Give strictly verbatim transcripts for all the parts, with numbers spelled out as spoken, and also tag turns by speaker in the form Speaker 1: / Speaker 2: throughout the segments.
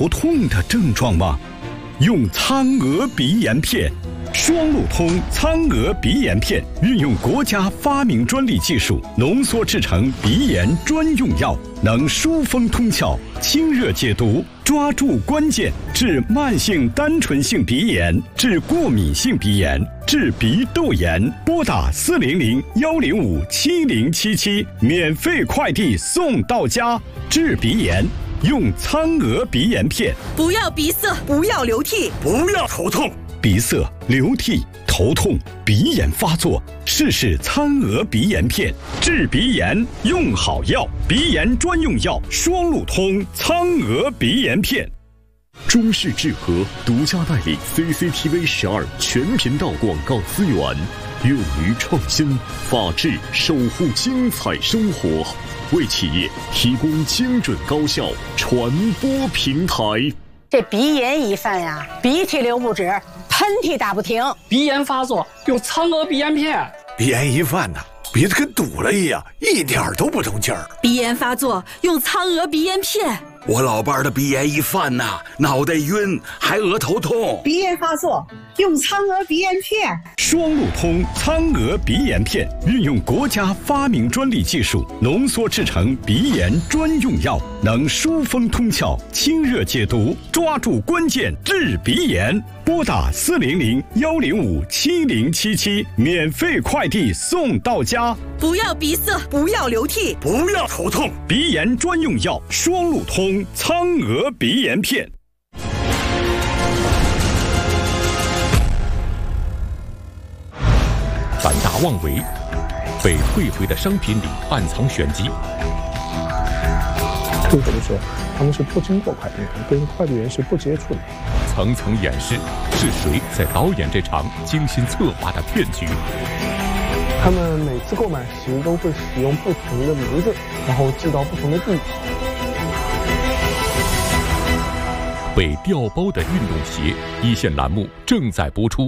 Speaker 1: 头痛的症状吗？用苍娥鼻炎片。双路通苍娥鼻炎片运用国家发明专利技术浓缩制成鼻炎专用药，能疏风通窍、清热解毒，抓住关键，治慢性单纯性鼻炎，治过敏性鼻炎，治鼻窦炎。拨打四零零幺零五七零七七，免费快递送到家。治鼻炎用苍娥鼻炎片。
Speaker 2: 不要鼻塞，不要流涕，
Speaker 3: 不要头痛。
Speaker 1: 鼻塞、流涕、头痛、鼻炎发作，试试苍娥鼻炎片，治鼻炎用好药，鼻炎专用药双路通苍娥鼻炎片。
Speaker 4: 中视智和独家代理 C C T V 十二全频道广告资源，勇于创新，法治守护精彩生活，为企业提供精准高效传播平台。
Speaker 5: 这鼻炎一犯呀，鼻涕流不止，喷嚏打不停。
Speaker 6: 鼻炎发作用苍娥鼻炎片。
Speaker 3: 鼻炎一犯呐，鼻子跟堵了一样，一点都不通气儿。
Speaker 2: 鼻炎发作用苍娥鼻炎片。
Speaker 7: 我老伴儿的鼻炎一犯呐，脑袋晕，还额头痛。
Speaker 8: 鼻炎发作用苍娥鼻炎片。
Speaker 1: 双路通苍娥鼻炎片运用国家发明专利技术浓缩制成鼻炎专用药，能疏风通窍、清热解毒，抓住关键，治鼻炎。拨打四零零幺零五七零七七，免费快递送到家。
Speaker 2: 不要鼻塞，不要流涕，
Speaker 3: 不要头痛。
Speaker 1: 鼻炎专用药双路通苍娥鼻炎片。
Speaker 9: 胆大妄为，被退回的商品里暗藏玄机。
Speaker 10: 退回的时候，他们是不经过快递员，跟快递员是不接触的。
Speaker 9: 层层掩饰，是谁在导演这场精心策划的骗局？
Speaker 10: 他们每次购买时都会使用不同的名字，然后寄到不同的地方。
Speaker 9: 被调包的运动鞋，一线栏目正在播出。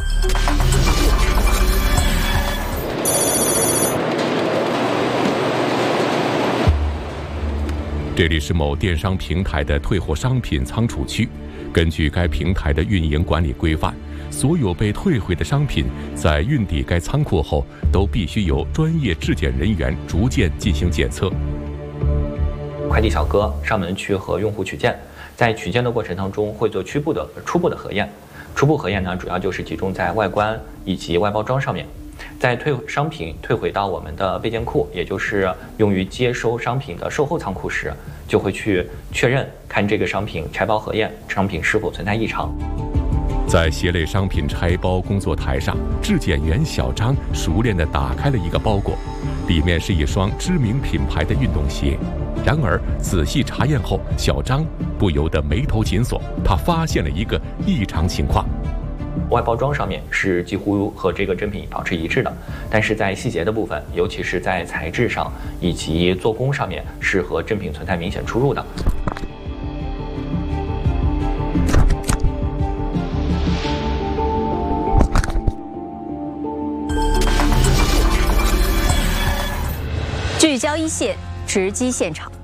Speaker 9: 这里是某电商平台的退货商品仓储区。根据该平台的运营管理规范，所有被退回的商品在运抵该仓库后，都必须由专业质检人员逐件进行检测。
Speaker 11: 快递小哥上门去和用户取件，在取件的过程当中会做初步的初步的核验。初步核验呢，主要就是集中在外观以及外包装上面。在退商品退回到我们的备件库，也就是用于接收商品的售后仓库时，就会去确认看这个商品拆包核验商品是否存在异常。
Speaker 9: 在鞋类商品拆包工作台上，质检员小张熟练地打开了一个包裹，里面是一双知名品牌的运动鞋。然而仔细查验后，小张不由得眉头紧锁，他发现了一个异常情况。
Speaker 11: 外包装上面是几乎和这个真品保持一致的，但是在细节的部分，尤其是在材质上以及做工上面，是和真品存在明显出入的。
Speaker 12: 聚焦一线，直击现场。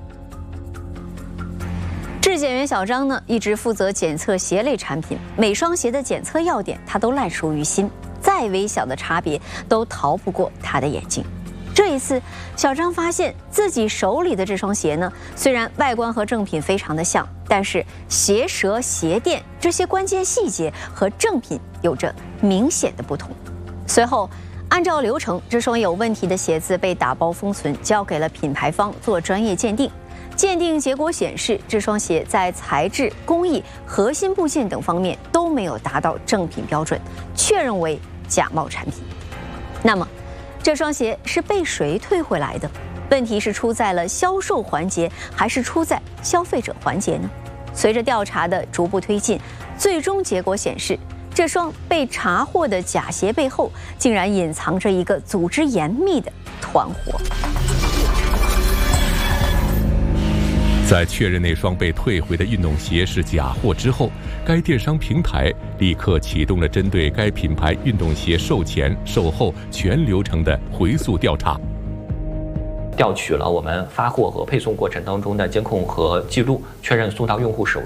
Speaker 12: 质检员小张呢，一直负责检测鞋类产品，每双鞋的检测要点他都烂熟于心，再微小的差别都逃不过他的眼睛。这一次，小张发现自己手里的这双鞋呢，虽然外观和正品非常的像，但是鞋舌、鞋垫这些关键细节和正品有着明显的不同。随后，按照流程，这双有问题的鞋子被打包封存，交给了品牌方做专业鉴定。鉴定结果显示，这双鞋在材质、工艺、核心部件等方面都没有达到正品标准，确认为假冒产品。那么，这双鞋是被谁退回来的？问题是出在了销售环节，还是出在消费者环节呢？随着调查的逐步推进，最终结果显示，这双被查获的假鞋背后，竟然隐藏着一个组织严密的团伙。
Speaker 9: 在确认那双被退回的运动鞋是假货之后，该电商平台立刻启动了针对该品牌运动鞋售前、售后全流程的回溯调查，
Speaker 11: 调取了我们发货和配送过程当中的监控和记录，确认送到用户手